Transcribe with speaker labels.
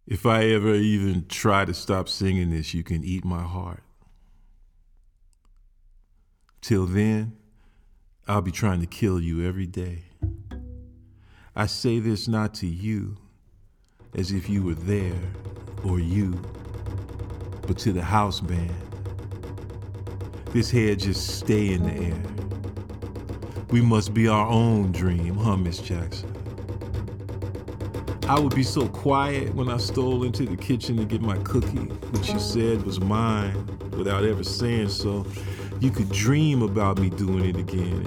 Speaker 1: If I ever even try to stop singing this, you can eat my heart. Till then, I'll be trying to kill you every day. I say this not to you, as if you were there, or you, but to the house band. This head just stay in the air. We must be our own dream, huh, Miss Jackson? I would be so quiet when I stole into the kitchen to get my cookie, which you said was mine, without ever saying so. You could dream about me doing it again.